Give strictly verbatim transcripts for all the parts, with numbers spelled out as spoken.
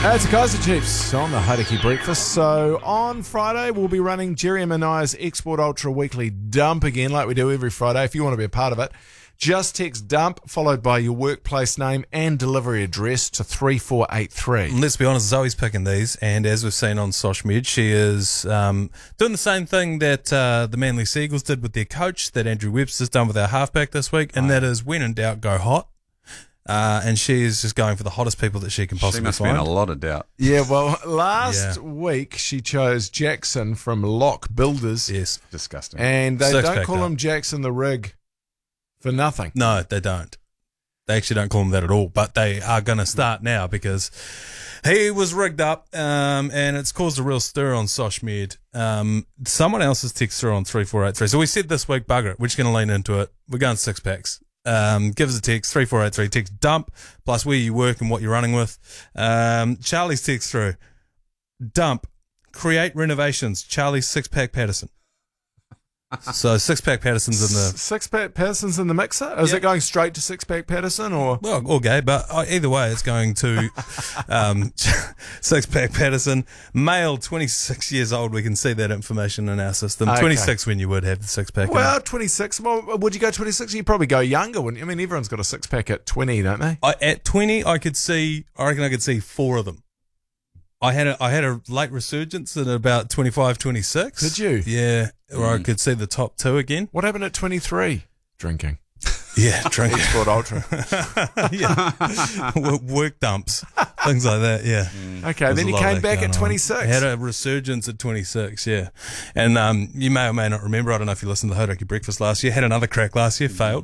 It's the Kaiser Chiefs on the Hauraki Breakfast. So on Friday, we'll be running Jerry and Manai's Export Ultra Weekly Dump again, like we do every Friday. If you want to be a part of it, just text DUMP followed by your workplace name and delivery address to three four eight three. Let's be honest, Zoe's picking these, and as we've seen on Sosh Med, she is um, doing the same thing that uh, the Manly Seagulls did with their coach, that Andrew Webster's done with our halfback this week, and that is, when in doubt, go hot. Uh, and she's just going for the hottest people that she can possibly She must find. be in a lot of doubt. Yeah, well, last Yeah. week she chose Jackson from Lock Builders. Yes. Disgusting. And they Six don't pack call up. him Jackson the Rig for nothing. No, they don't. They actually don't call him that at all, but they are going to start now because he was rigged up, um, and it's caused a real stir on Sosh Med. Um, someone else has texted through on three four eight three. So we said this week, bugger it, we're just going to lean into it. We're going six packs. Um, give us a text, three four eight three, text dump, plus where you work and what you're running with. Um, Charlie's text through, dump, create renovations, Charlie's six-pack Patterson. So six-pack Patterson's in the... Six-pack Patterson's in the mixer? Is Yep. it going straight to six-pack Patterson or... Well, okay, but uh, either way, it's going to um, six-pack Patterson. Male, twenty-six years old. We can see that information in our system. Okay. twenty-six when you would have the six-pack. in Well, it. twenty-six. Well, would you go twenty-six? You'd probably go younger, wouldn't you? I mean, everyone's got a six-pack at twenty, don't they? I, at twenty, I could see. I reckon I could see four of them. I had a I had a late resurgence at about twenty-five, twenty-six. Did you? Yeah, where I could see the top two again. What happened at twenty-three? Drinking. Yeah, drinking. Export Ultra. Yeah, Wo- work dumps, things like that. Yeah. Okay, There's then a you lot of came that back going at on. twenty-six. I had a resurgence at twenty-six, yeah. And um, you may or may not remember, I don't know if you listened to the Hauraki Breakfast last year, had another crack last year, failed.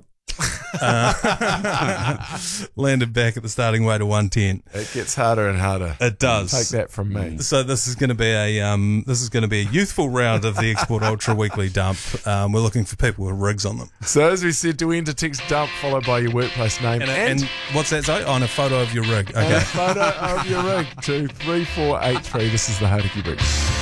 uh, landed back at the starting weight of one ten. It gets harder and harder. It does. Take that from me. So this is going to be a um, this is going to be a youthful round of the Export Ultra Weekly Dump. Um, we're looking for people with rigs on them. So as we said, to enter text dump followed by your workplace name And, and, and what's that, Zoe? On a photo of your rig. and Okay. a photo of your rig to three four eight three. This is the Hauraki Breakfast.